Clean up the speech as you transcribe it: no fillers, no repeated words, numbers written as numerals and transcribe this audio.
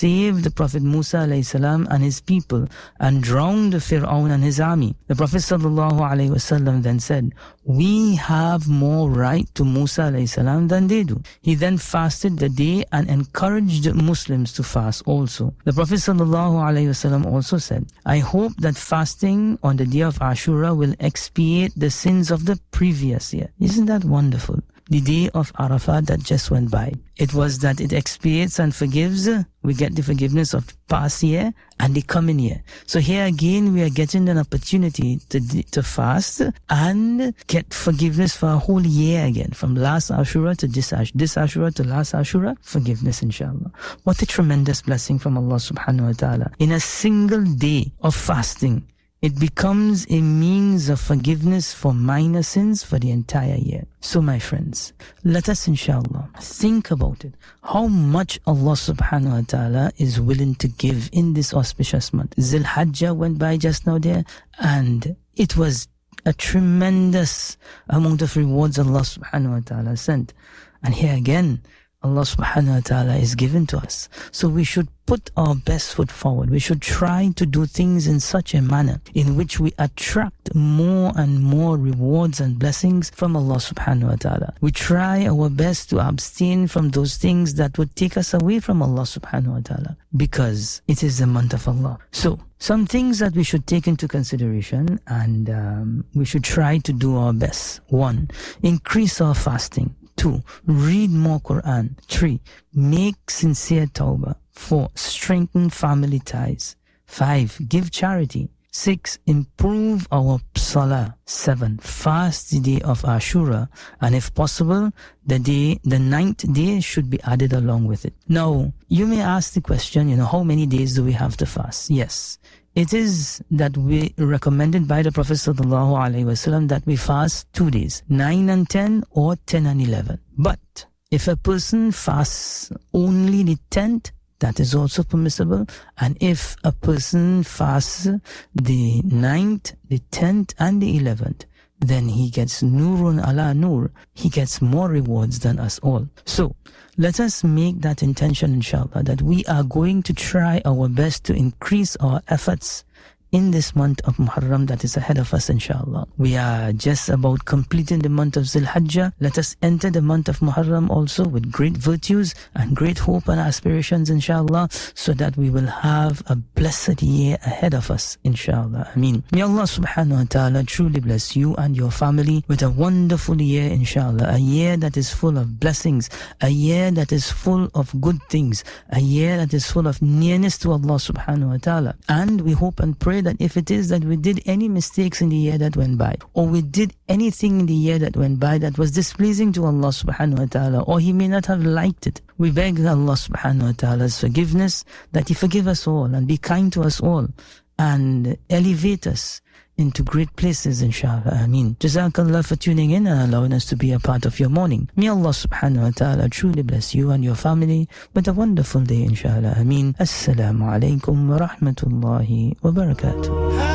saved the Prophet Musa alayhi salam and his people and drowned Fir'aun and his army. The Prophet sallallahu alayhi wasallam then said, we have more right to Musa alayhi salam than they do. He then fasted the day and encouraged Muslims to fast also. The Prophet sallallahu alayhi wasallam also said, I hope that fasting on the day of Ashura will expiate the sins of the previous year. Isn't that wonderful? The day of Arafat that just went by. It was that it expiates and forgives. We get the forgiveness of the past year and the coming year. So here again, we are getting an opportunity to fast and get forgiveness for a whole year again. From last Ashura to this Ashura to last Ashura, forgiveness inshallah. What a tremendous blessing from Allah subhanahu wa ta'ala. In a single day of fasting, it becomes a means of forgiveness for minor sins for the entire year. So my friends, let us inshallah think about it. How much Allah subhanahu wa ta'ala is willing to give in this auspicious month. Zul Hajjah went by just now there, and it was a tremendous amount of rewards Allah subhanahu wa ta'ala sent. And here again, Allah subhanahu wa ta'ala is given to us. So we should put our best foot forward. We should try to do things in such a manner in which we attract more and more rewards and blessings from Allah subhanahu wa ta'ala. We try our best to abstain from those things that would take us away from Allah subhanahu wa ta'ala, because it is the month of Allah. So some things that we should take into consideration, and we should try to do our best. 1, increase our fasting. 2, read more Quran. 3, make sincere tawbah. 4, strengthen family ties. 5, give charity. 6, improve our salah. 7, fast the day of Ashura, and if possible, the 9th day should be added along with it. Now, you may ask the question, how many days do we have to fast? Yes, it is that we recommended by the Prophet sallallahu alaihi wasallam that we fast 2 days, 9 and 10 or 10 and 11. But if a person fasts only the 10th, that is also permissible. And if a person fasts the 9th, the 10th and the 11th, then he gets nurun ala nur. He gets more rewards than us all. So let us make that intention, inshallah, that we are going to try our best to increase our efforts in this month of Muharram that is ahead of us, inshallah. We are just about completing the month of Zul Hajjah. Let us enter the month of Muharram also with great virtues and great hope and aspirations, inshallah, so that we will have a blessed year ahead of us, inshallah. Ameen. May Allah subhanahu wa ta'ala truly bless you and your family with a wonderful year, inshallah. A year that is full of blessings, a year that is full of good things, a year that is full of nearness to Allah subhanahu wa ta'ala. And we hope and pray that if it is that we did any mistakes in the year that went by, or we did anything in the year that went by that was displeasing to Allah subhanahu wa ta'ala, or He may not have liked it, we beg Allah subhanahu wa ta'ala's forgiveness, that He forgive us all and be kind to us all and elevate us into great places, inshallah. Ameen. Jazakallah for tuning in and allowing us to be a part of your morning. May Allah subhanahu wa ta'ala truly bless you and your family with a wonderful day, inshallah. Ameen. Assalamu alaikum wa rahmatullahi wa barakatuh.